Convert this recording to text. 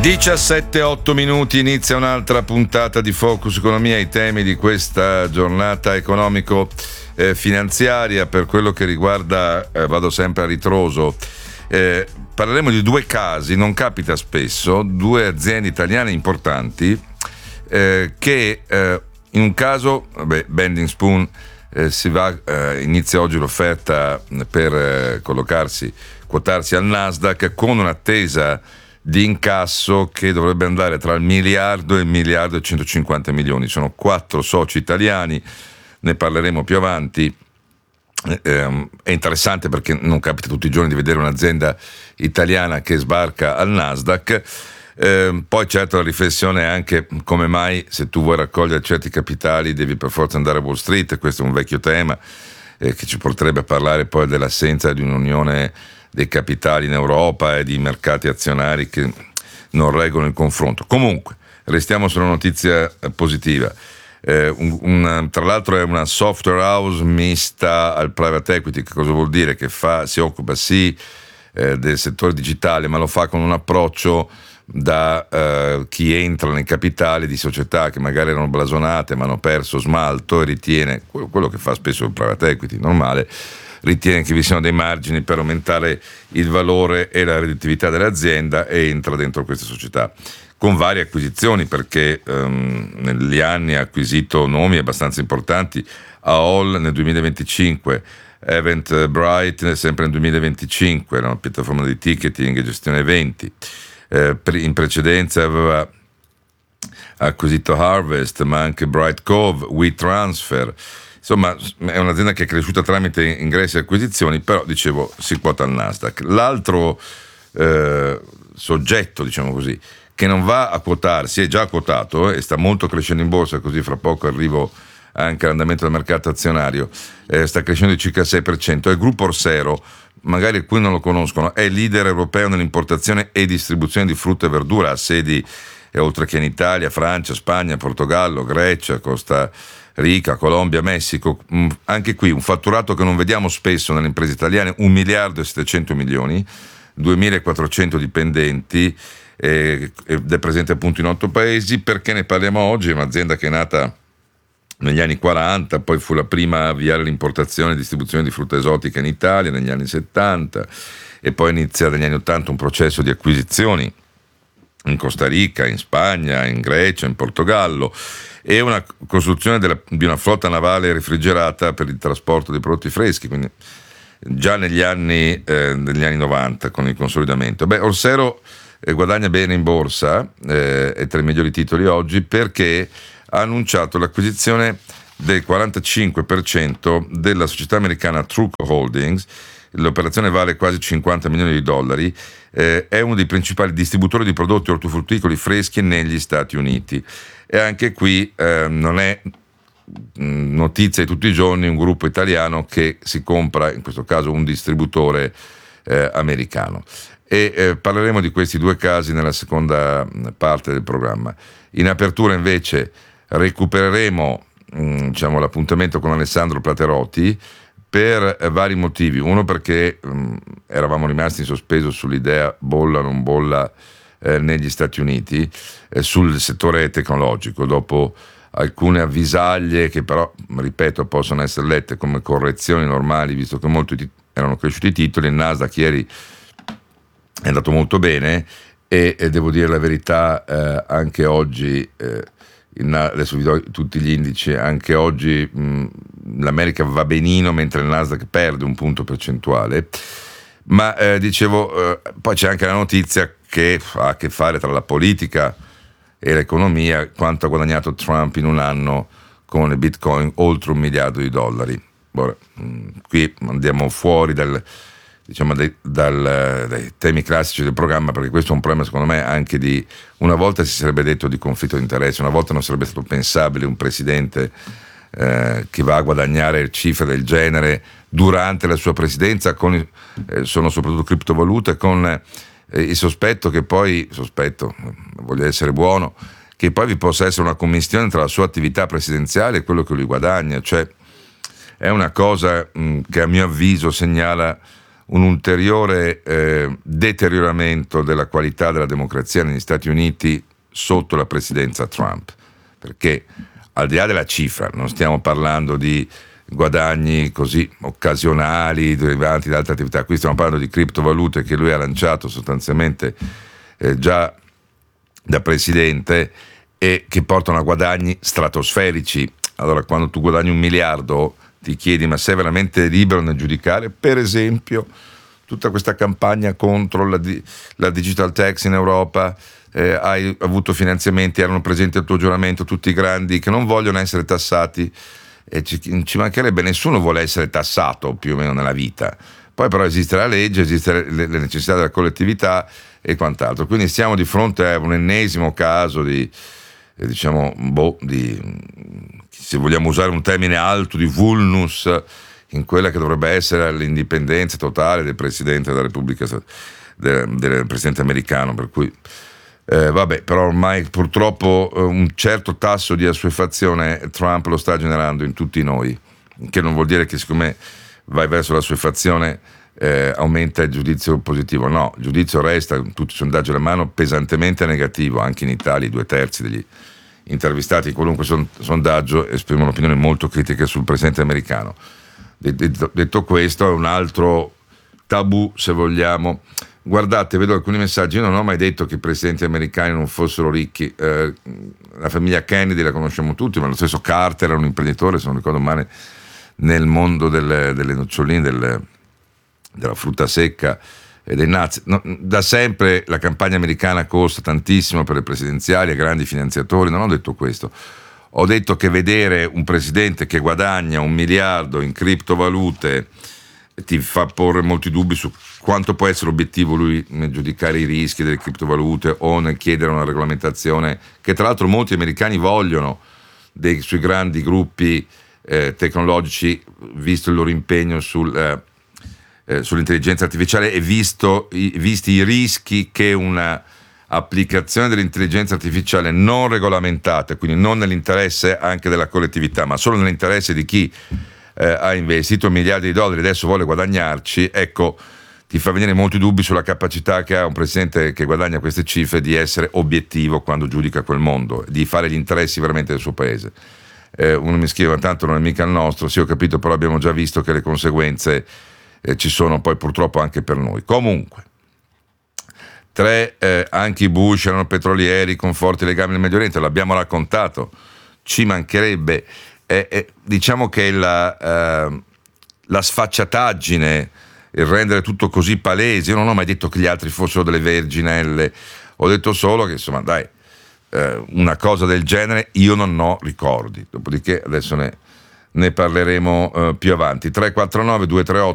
17:08 minuti, inizia un'altra puntata di Focus Economia. I temi di questa giornata economico-finanziaria, per quello che riguarda, vado sempre a ritroso, parleremo di due casi, non capita spesso, due aziende italiane importanti che in un caso, Bending Spoon inizia oggi l'offerta per quotarsi al Nasdaq con un'attesa di incasso che dovrebbe andare tra il miliardo e il miliardo e 150 milioni. Sono 4 soci italiani, ne parleremo più avanti. È interessante perché non capita tutti i giorni di vedere un'azienda italiana che sbarca al Nasdaq. Poi certo la riflessione è anche come mai, se tu vuoi raccogliere certi capitali, devi per forza andare a Wall Street. Questo è un vecchio tema che ci porterebbe a parlare poi dell'assenza di un'unione dei capitali in Europa e di mercati azionari che non reggono il confronto. Comunque, restiamo sulla notizia positiva. Tra l'altro è una software house mista al private equity. Che cosa vuol dire? Che si occupa del settore digitale, ma lo fa con un approccio da chi entra nei capitali di società che magari erano blasonate ma hanno perso smalto, e ritiene quello che fa spesso il private equity normale, ritiene che vi siano dei margini per aumentare il valore e la redditività dell'azienda e entra dentro queste società con varie acquisizioni, perché negli anni ha acquisito nomi abbastanza importanti. AOL nel 2025, Eventbrite sempre nel 2025, era una piattaforma di ticketing e gestione eventi. In precedenza aveva acquisito Harvest, ma anche Bright Cove, WeTransfer. Insomma, è un'azienda che è cresciuta tramite ingressi e acquisizioni, però, dicevo, si quota al Nasdaq. L'altro soggetto, diciamo così, che non va a quotarsi, è già quotato e sta molto crescendo in borsa, così fra poco arrivo anche all'andamento del mercato azionario, sta crescendo di circa il 6%, è il gruppo Orsero. Magari alcuni non lo conoscono, è leader europeo nell'importazione e distribuzione di frutta e verdura, ha sedi oltre che in Italia, Francia, Spagna, Portogallo, Grecia, Costa Rica, Colombia, Messico. Anche qui un fatturato che non vediamo spesso nelle imprese italiane, 1 miliardo e 700 milioni, 2.400 dipendenti, ed è presente appunto in 8 paesi. Perché ne parliamo oggi? È un'azienda che è nata negli anni 40, poi fu la prima a avviare l'importazione e distribuzione di frutta esotica in Italia negli anni 70, e poi inizia negli anni 80 un processo di acquisizioni in Costa Rica, in Spagna, in Grecia, in Portogallo, e una costruzione di una flotta navale refrigerata per il trasporto dei prodotti freschi, quindi già negli anni 90 con il consolidamento. Orsero guadagna bene in borsa, è tra i migliori titoli oggi perché ha annunciato l'acquisizione del 45% della società americana Truco Holdings. L'operazione vale quasi 50 milioni di dollari, è uno dei principali distributori di prodotti ortofrutticoli freschi negli Stati Uniti, e anche qui non è notizia di tutti i giorni un gruppo italiano che si compra, in questo caso, un distributore americano. E parleremo di questi due casi nella seconda parte del programma. In apertura invece recupereremo l'appuntamento con Alessandro Platerotti per vari motivi. Uno, perché eravamo rimasti in sospeso sull'idea bolla o non bolla negli Stati Uniti sul settore tecnologico, dopo alcune avvisaglie che però, ripeto, possono essere lette come correzioni normali, visto che molti erano cresciuti i titoli. Il Nasdaq ieri è andato molto bene e devo dire la verità, anche oggi adesso vi do tutti gli indici, anche oggi l'America va benino mentre il Nasdaq perde un punto percentuale, ma poi c'è anche la notizia che ha a che fare tra la politica e l'economia, quanto ha guadagnato Trump in un anno con il Bitcoin, oltre $1 miliardo. Ora, qui andiamo fuori dai temi classici del programma, perché questo è un problema, secondo me, anche una volta si sarebbe detto di conflitto di interesse, una volta non sarebbe stato pensabile un presidente che va a guadagnare cifre del genere durante la sua presidenza, sono soprattutto criptovalute, con il sospetto, voglio essere buono, che poi vi possa essere una commistione tra la sua attività presidenziale e quello che lui guadagna. Cioè è una cosa che a mio avviso segnala un ulteriore deterioramento della qualità della democrazia negli Stati Uniti sotto la presidenza Trump, perché al di là della cifra, non stiamo parlando di guadagni così occasionali derivanti da altre attività, qui stiamo parlando di criptovalute che lui ha lanciato sostanzialmente già da presidente e che portano a guadagni stratosferici. Allora, quando tu guadagni 1 miliardo ti chiedi: ma sei veramente libero nel giudicare? Per esempio, tutta questa campagna contro la digital tax in Europa, hai avuto finanziamenti, erano presenti al tuo giuramento tutti i grandi che non vogliono essere tassati, e ci mancherebbe, nessuno vuole essere tassato più o meno nella vita. Poi però esiste la legge, esiste le necessità della collettività e quant'altro. Quindi stiamo di fronte a un ennesimo caso di se vogliamo usare un termine alto, di vulnus in quella che dovrebbe essere l'indipendenza totale del Presidente della Repubblica, del Presidente americano, per cui vabbè, però ormai purtroppo un certo tasso di assuefazione Trump lo sta generando in tutti noi, che non vuol dire che siccome vai verso l'assuefazione aumenta il giudizio positivo. No, il giudizio resta, tutti i sondaggi alla mano, pesantemente negativo. Anche in Italia 2/3 degli intervistati in qualunque sondaggio esprimono opinioni molto critiche sul presidente americano. Detto questo, è un altro tabù, se vogliamo. Guardate, vedo alcuni messaggi. Io non ho mai detto che i presidenti americani non fossero ricchi. La famiglia Kennedy la conosciamo tutti, ma lo stesso Carter era un imprenditore, se non ricordo male, nel mondo delle noccioline, della frutta secca e dei nuts. No, da sempre la campagna americana costa tantissimo per le presidenziali, a grandi finanziatori. Non ho detto questo. Ho detto che vedere un presidente che guadagna 1 miliardo in criptovalute ti fa porre molti dubbi su quanto può essere obiettivo lui nel giudicare i rischi delle criptovalute o nel chiedere una regolamentazione che tra l'altro molti americani vogliono sui grandi gruppi tecnologici, visto il loro impegno sull'intelligenza artificiale e visti i rischi che una applicazione dell'intelligenza artificiale non regolamentata, quindi non nell'interesse anche della collettività, ma solo nell'interesse di chi ha investito miliardi di dollari e adesso vuole guadagnarci, ecco, ti fa venire molti dubbi sulla capacità che ha un presidente che guadagna queste cifre di essere obiettivo quando giudica quel mondo, di fare gli interessi veramente del suo paese. Uno mi scrive: tanto non è mica il nostro. Sì, ho capito, però abbiamo già visto che le conseguenze ci sono poi purtroppo anche per noi. Comunque, anche i Bush erano petrolieri con forti legami nel Medio Oriente, l'abbiamo raccontato, ci mancherebbe. Diciamo che la sfacciataggine, il rendere tutto così palese, io non ho mai detto che gli altri fossero delle verginelle, ho detto solo che insomma dai, una cosa del genere io non ho ricordi, dopodiché adesso ne parleremo più avanti. 349 238